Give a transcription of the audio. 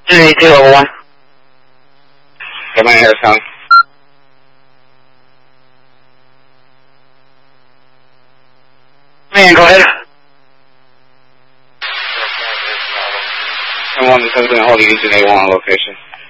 282 level 1. Come in here, son. Man, go ahead. Someone is going to hold you to A1 location.